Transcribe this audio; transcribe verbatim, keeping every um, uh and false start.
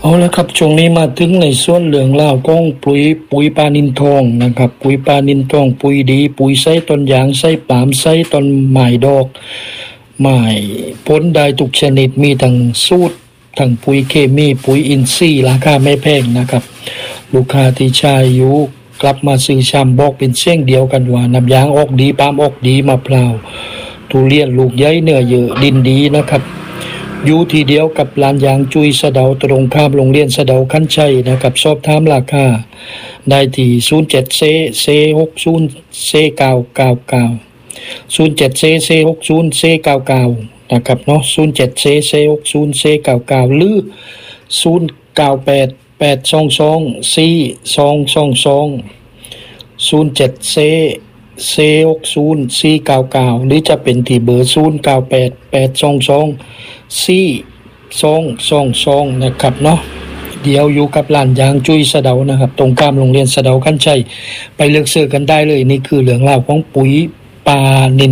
เอาละครับช่วงนี้มาถึงในส่วนเหลืองเล่าวของปุ๋ยปุ๋ยปลานินทองนะครับปุ๋ยปลานินทองปุ๋ยดีปุ๋ยไส้ต้นยางไส้ปาล์มไส้ต้นไม้ดอกไม้ผลได้ทุกชนิดมีทั้งสูตรทั้งปุ๋ยเคมีปุ๋ยอินทรีย์ราคาไม่แพงนะครับลูกค้าที่ใช้อยู่กลับมาซื้อชามบอกเป็นเสียงเดียวกันว่าน้ำยางออกดีปาล์มออกดีมะพร้าวทุเรียนลูกใหญ่เนื้อเยอะดินดีนะครับอยู่ทีเดียวกับลานยางจุยสะเดาตรงข้ามโรงเรียนสะเดาคันชัยนะครับสอบถามราคาได้ที่ศูนย์ เจ็ด เซ เซ หก ศูนย์ เซ เก้า เก้า เก้า ศูนย์ เจ็ด เซ เซ หก ศูนย์ เซ เก้า เก้านะครับเนาะศูนย์ เจ็ด เซ เซ หก ศูนย์ เซ เก้า เก้าหรือศูนย์ เก้า แปด แปด สอง สอง สี่ สอง สอง สองศูนย์ เจ็ด เซ เซ หก ศูนย์ สี่ เก้า เก้าหรือจะเป็นที่เบอร์ศูนย์ เก้า แปด แปด สอง สอง สี่ สอง สอง สองนะครับเนาะเดี๋ยวอยู่กับร้านยางจุ้ยสะเดานะครับตรงข้ามโรงเรียนสะเดาคันชัยไปเลือกซื้อกันได้เลยนี่คือเรื่องราวของปุ๋ยปลานิน